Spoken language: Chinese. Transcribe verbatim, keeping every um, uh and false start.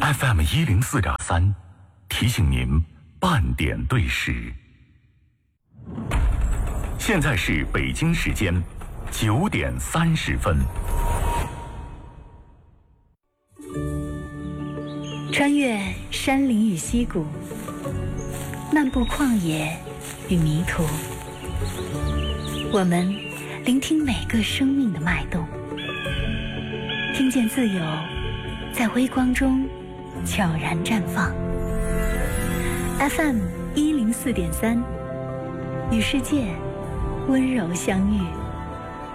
F M 一零四点三，提醒您半点对时。现在是北京时间九点三十分。 穿越山林与溪谷，漫步旷野与迷途，我们聆听每个生命的脉动，听见自由在微光中悄然绽放。 F M 一零四点三，与世界温柔相遇。